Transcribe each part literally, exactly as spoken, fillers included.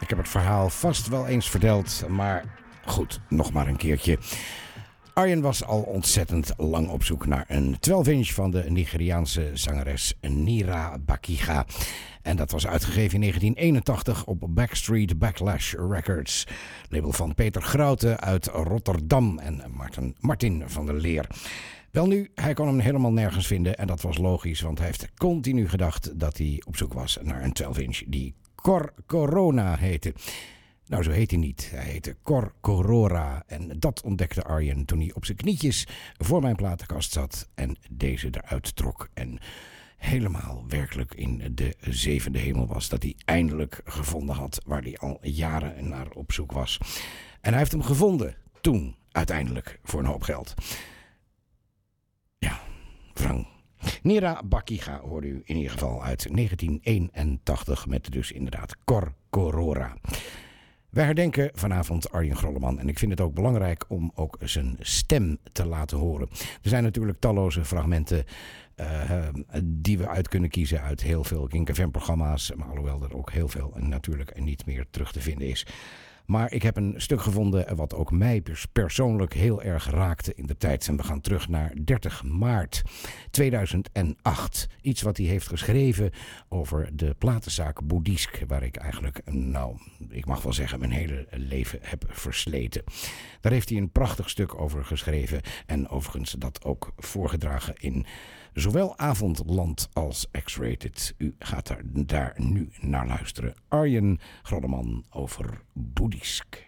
Ik heb het verhaal vast wel eens verteld, maar goed, nog maar een keertje. Arjen was al ontzettend lang op zoek naar een twaalf inch van de Nigeriaanse zangeres Nira Bakiga. En dat was uitgegeven in negentien eenentachtig op Backstreet Backlash Records. Label van Peter Groute uit Rotterdam en Martin, Martin van der Leer. Welnu, hij kon hem helemaal nergens vinden en dat was logisch, want hij heeft continu gedacht dat hij op zoek was naar een twaalf inch die Cor Corona heette. Nou, zo heet hij niet. Hij heette Cor Corora. En dat ontdekte Arjen toen hij op zijn knietjes voor mijn platenkast zat en deze eruit trok. En helemaal werkelijk in de zevende hemel was. Dat hij eindelijk gevonden had waar hij al jaren naar op zoek was. En hij heeft hem gevonden toen, uiteindelijk, voor een hoop geld. Ja, Frank. Nira Bakiga hoorde u in ieder geval uit negentien eenentachtig met dus inderdaad Cor Corora. Wij herdenken vanavond Arjen Grolleman en ik vind het ook belangrijk om ook zijn stem te laten horen. Er zijn natuurlijk talloze fragmenten uh, die we uit kunnen kiezen uit heel veel Kink F M-programma's, maar alhoewel er ook heel veel natuurlijk niet meer terug te vinden is. Maar ik heb een stuk gevonden wat ook mij persoonlijk heel erg raakte in de tijd. En we gaan terug naar dertig maart tweeduizend acht. Iets wat hij heeft geschreven over de platenzaak Boeddhisk. Waar ik eigenlijk, nou, ik mag wel zeggen, mijn hele leven heb versleten. Daar heeft hij een prachtig stuk over geschreven. En overigens dat ook voorgedragen in zowel Avondland als X-Rated. U gaat daar, daar nu naar luisteren. Arjen Grolleman over Boeddhisk.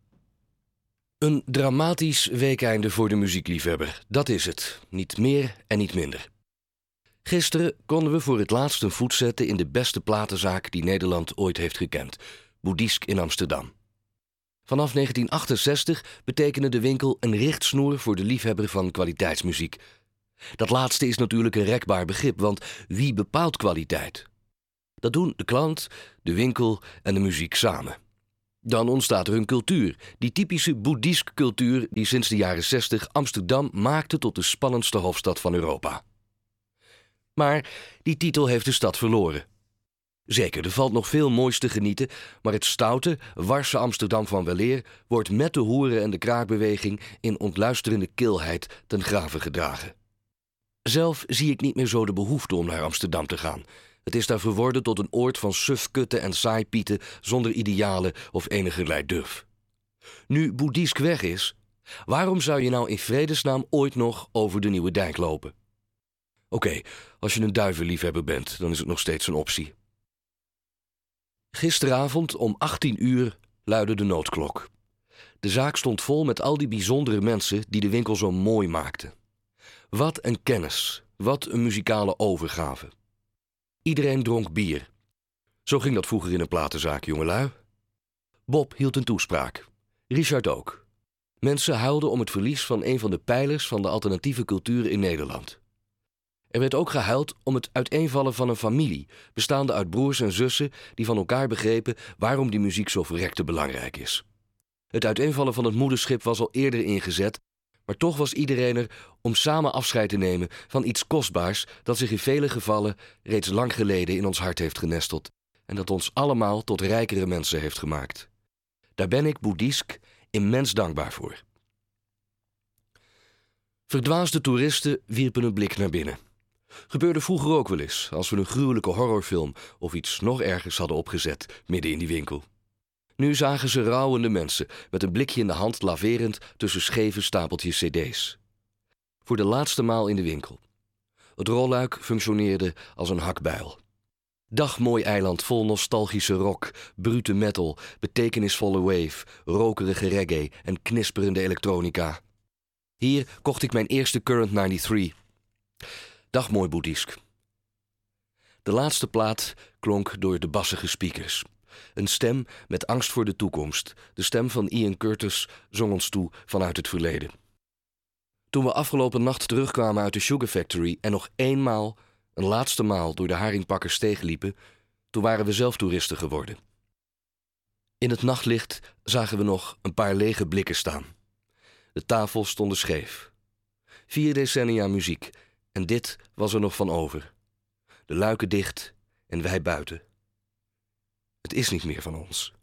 Een dramatisch weekeinde voor de muziekliefhebber. Dat is het. Niet meer en niet minder. Gisteren konden we voor het laatst een voet zetten in de beste platenzaak die Nederland ooit heeft gekend. Boeddhisk in Amsterdam. Vanaf negentien achtenzestig betekende de winkel een richtsnoer voor de liefhebber van kwaliteitsmuziek. Dat laatste is natuurlijk een rekbaar begrip, want wie bepaalt kwaliteit? Dat doen de klant, de winkel en de muziek samen. Dan ontstaat er een cultuur, die typische boeddhisk cultuur die sinds de jaren zestig Amsterdam maakte tot de spannendste hoofdstad van Europa. Maar die titel heeft de stad verloren. Zeker, er valt nog veel moois te genieten, maar het stoute, warse Amsterdam van weleer wordt met de hoeren en de kraakbeweging in ontluisterende kilheid ten grave gedragen. Zelf zie ik niet meer zo de behoefte om naar Amsterdam te gaan. Het is daar verworden tot een oord van sufkutten en saaipieten zonder idealen of enigerlei durf. Nu Boeddhisk weg is, waarom zou je nou in vredesnaam ooit nog over de Nieuwe Dijk lopen? Oké, okay, als je een duivenliefhebber bent, dan is het nog steeds een optie. Gisteravond om achttien uur luidde de noodklok. De zaak stond vol met al die bijzondere mensen die de winkel zo mooi maakten. Wat een kennis, wat een muzikale overgave. Iedereen dronk bier. Zo ging dat vroeger in een platenzaak, jongelui. Bob hield een toespraak. Richard ook. Mensen huilden om het verlies van een van de pijlers van de alternatieve cultuur in Nederland. Er werd ook gehuild om het uiteenvallen van een familie, bestaande uit broers en zussen die van elkaar begrepen waarom die muziek zo verrekte belangrijk is. Het uiteenvallen van het moederschip was al eerder ingezet, maar toch was iedereen er om samen afscheid te nemen van iets kostbaars dat zich in vele gevallen reeds lang geleden in ons hart heeft genesteld en dat ons allemaal tot rijkere mensen heeft gemaakt. Daar ben ik, Boeddhisk, immens dankbaar voor. Verdwaasde toeristen wierpen een blik naar binnen. Gebeurde vroeger ook wel eens, als we een gruwelijke horrorfilm of iets nog ergers hadden opgezet midden in die winkel. Nu zagen ze rouwende mensen met een blikje in de hand laverend tussen scheve stapeltjes cd's. Voor de laatste maal in de winkel. Het rolluik functioneerde als een hakbijl. Dagmooi eiland vol nostalgische rock, brute metal, betekenisvolle wave, rokerige reggae en knisperende elektronica. Hier kocht ik mijn eerste Current drieënnegentig. Dag mooi Boeddhisk. De laatste plaat klonk door de bassige speakers. Een stem met angst voor de toekomst. De stem van Ian Curtis zong ons toe vanuit het verleden. Toen we afgelopen nacht terugkwamen uit de Sugar Factory en nog eenmaal, een laatste maal door de haringpakkerssteeg liepen, toen waren we zelf toeristen geworden. In het nachtlicht zagen we nog een paar lege blikken staan. De tafels stonden scheef. Vier decennia muziek en dit was er nog van over. De luiken dicht en wij buiten. Het is niet meer van ons.